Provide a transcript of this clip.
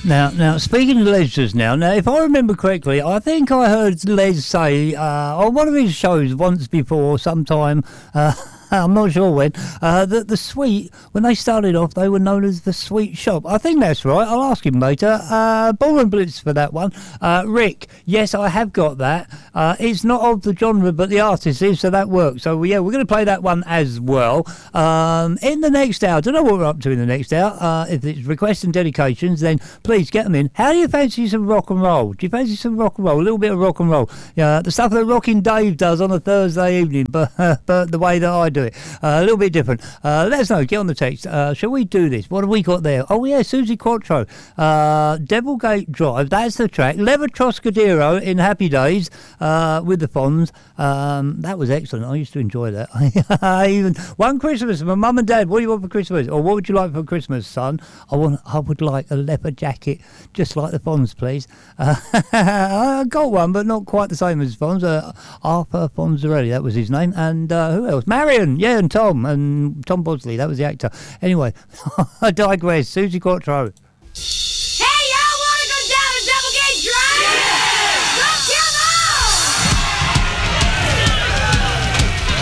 Now, speaking of Les just now, if I remember correctly, I think I heard Les say on one of his shows once before, sometime, I'm not sure when, that the Sweet, when they started off, they were known as the Sweet Shop. I think that's right. I'll ask him later. Born and Blitz for that one. Rick, yes, I have got that. It's not of the genre, but the artist is, so that works. So, yeah, we're going to play that one as well. In the next hour, I don't know what we're up to in the next hour. If it's requests and dedications, then please get them in. How do you fancy some rock and roll? Do you fancy some rock and roll? A little bit of rock and roll. Yeah, the stuff that Rockin' Dave does on a Thursday evening, but the way that I do it. A little bit different. Let us know. Get on the text. Shall we do this? What have we got there? Oh, yeah, Susie Quattro. Devilgate Drive. That's the track. Lever Troscadero in Happy Days with the Fonz. That was excellent. I used to enjoy that. Even one Christmas, my mum and dad, what do you want for Christmas? Or what would you like for Christmas, son? I would like a leopard jacket, just like the Fonz, please. I got one, but not quite the same as Fonz. Arthur Fonzarelli, that was his name. And who else? Marion, yeah, and Tom Bosley, that was the actor. Anyway, I digress. Susie Quattro.